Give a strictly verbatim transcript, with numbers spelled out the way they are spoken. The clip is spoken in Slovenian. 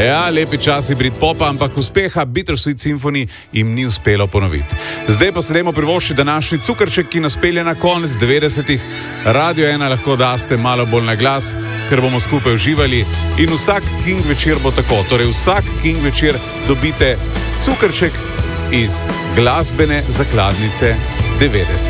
Ja, lepi časi Britpopa, ampak uspeha Bittersweet Symphony jim ni uspelo ponoviti. Zdaj pa se dajmo privoščiti današnji cukrček, ki nas pelje na konec devetdesetih. Radio ena lahko daste malo bolj na glas, ker bomo skupaj uživali. In vsak King večer bo tako. Torej vsak King večer dobite cukrček iz glasbene zakladnice devetdesetih.